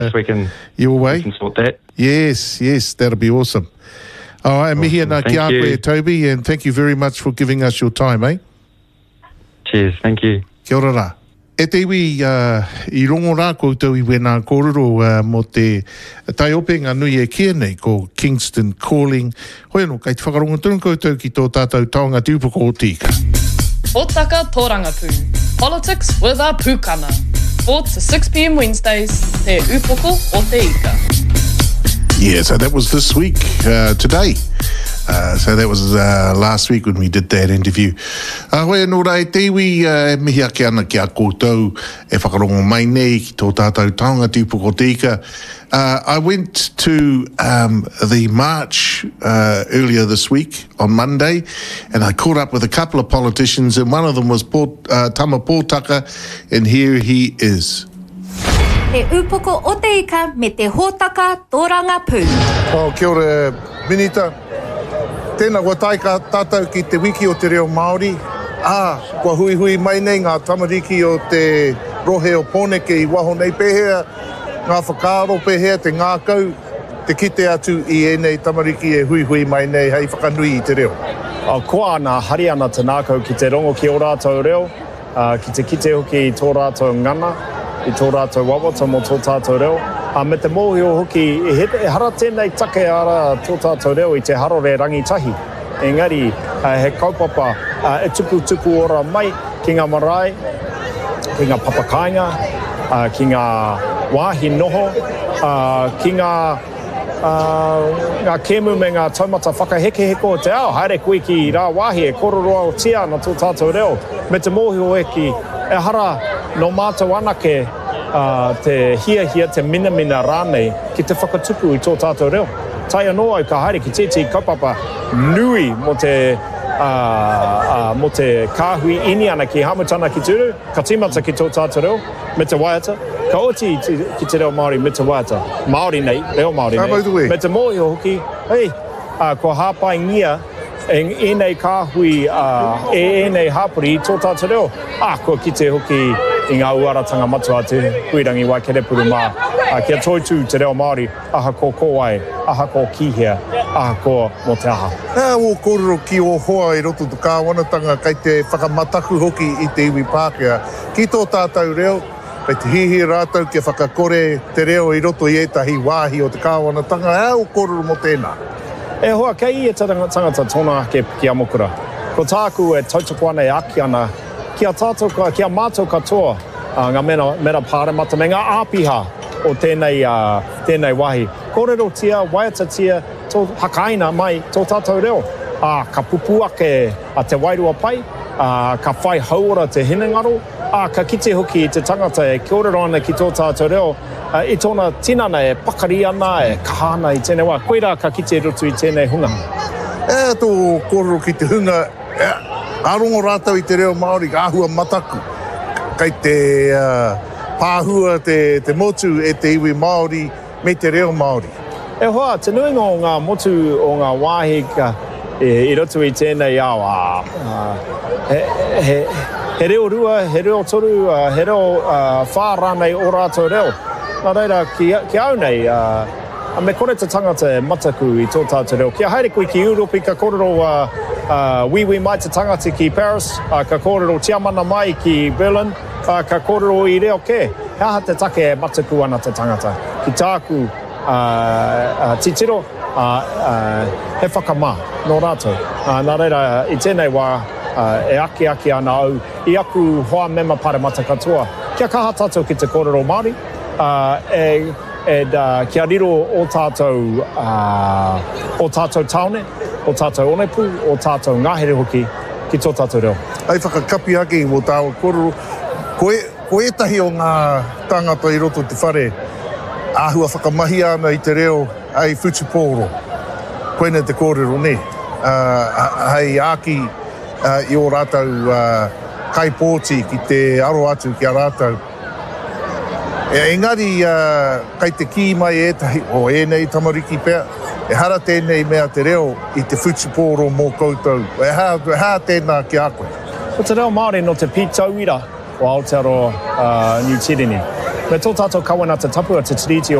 we can sort that. Yes, that'll be awesome. All right, mihi ana ki a koe, Toby, and thank you very much for giving us your time, eh? Cheers, thank you. Kia ora rā. E te iwi I rongo rā koutou I wena kōrero mo te tai openga nui e kia nei ko Kingston Calling. Hoi anō, kei te whakarongo tunu koutou ki tō tātou taonga te upoko o tika. Hōtaka Tōrangapū. Politics with a pūkana. 4 to 6 p.m. Wednesdays, te upoko o te ika. Yeah, so that was this week, today. So that was last week when we did that interview. Hoi anō rā, e te iwi mihi ake ana ki a koutou e whakarongo mai nei ki tō tātou taonga te upoko o te ika. I went to the march earlier this week on Monday, and I caught up with a couple of politicians, and one of them was Tama Pōtaka, and here he is. Te upoko o te ika me te Hōtaka Tōrangapū. Kia ora, Minita. Tēnā kua taika tātou ki te wiki o te reo Māori. Kua hui mai nei ngā tamariki o te rohe o Pōneke I waho nei pēhea, ngā whakaaro pēhea, te ngākau, te kite atu I enei tamariki e hui mai nei, hei whakanui I te reo. Koa ana hari ana te ngākau ki te rongo ki o rātou reo, ki te kite hoki I tō rātou ngana, I tō rātou wawata mo tō tātou reo. Me te mōhio hoki, e hara tēnei take ara tō tātou reo I te harore rangitahi. Engari, he kaupapa e tupu ora mai ki ngā marae, ki ngā papakainga, ki ngā wāhi noho, ki ngā kēmu me ngā taumata whakahekeheko o te ao. Haere koe ki rā wāhi e kororoa o tia na tō tātou reo. Me te mōhio eki, e hara no mātou anake te hia te mina rānei ki te whakatupu I tō tātou reo. Tai anō au ka haere ki tēti kaupapa nui mo te kāhui ini ana ki hamutana ki tūru, ka tīmata ki tō tātou reo, me te waiata. Ka oti ki te reo Māori me te waiata. Māori nei, reo Māori nei. Me te mōhio hoki, ko hāpai ngia, enei kāhui enei hāpuri I tō tātou reo. Ko ki te hoki I ngā uaratanga matua te huirangi wai kerepuru mā. Kia toitu te reo Māori, aha ko kōwai, aha ko kihea, aha ko mo te aha. O kōrero ki o hoa I roto tu kāwanatanga kei te whakamataku hoki I te iwi Pākehā. Ki tō tātou reo, kei te hihi rātou kia whakakore te reo I roto I etahi wāhi o te kāwanatanga. O kōrero mo tēnā. E hoa, kei I te tangata tōna ake ki a mokura. Ko tāku e tautaku ana E aki ana kia mātou katoa ngā mera pāremata me ngā āpiha o tēnei wahi. Kōrero tia, waiata tia, tō hakaina mai tō tātou reo. Ka pupu ake a te wairua pai, ka whai hauora te hinengaro, ka kite hoki I te tangata e kōrero ana ki tō tātou reo. I tōna tinana e pakari ana, e kahana I tēnei wā. Koira ka kite rutu I tēnei hunga. Tō kōrero ki te hunga, arongo rātou I te reo Māori, āhua mataku. Kei te pāhua te motu e te iwi Māori me te reo Māori. E hoa, te nuinga o ngā motu o ngā wāhi I roto I tēnei ao. He reo rua, he reo toru, he reo whārānei o rātou reo. Nā reira, ki au nei, me kore te tangata e mataku I tō tātou reo. Kia haere koe ki Europe ka kōrero wiwi mai te tangata ki Paris, ka kōrero tiamana mai ki Berlin, ka kōrero I reo ke. He aha te take e mataku ana te tangata. Ki tāku titiro, he whakamā no rātou. Nā reira, I tēnei wā e aki ana au, I aku hoa mema pāremata katoa. Kia kaha tātou ki te kōrero Māori, kia riro o tātou taone, o tātou onepu, o tātou ngahere hoki ki tō tātou reo. Ai whakakapi ake I tāua kōrero. Ko etahi o ngā tangata I roto te whare, āhua whakamahi ana I te reo ai Futupōro. Koina te kōrero ne. Hei āki I o rātou kaipōti ki te aro atu ki a rātou. Engari, kei te ki mai etahi o enei tamariki pēr, e hara tēnei mea te reo I te Futupōro mō koutou. E hā tēnā ki a koe. Ko te reo Māori no te Pītauira o Aotearoa New Tirini. Me tō tātou kawana te tapua te tiriti o